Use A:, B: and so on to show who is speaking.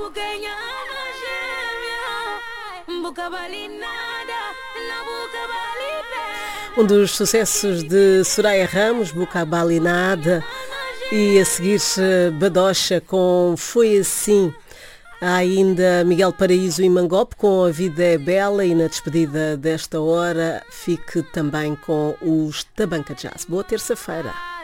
A: Um dos sucessos de Soraya Ramos, Boca Balinada, e a seguir Badocha com Foi Assim. Há ainda Miguel Paraíso e Mangope com A Vida é Bela, e na despedida desta hora fique também com os Tabanca Jazz. Boa terça-feira.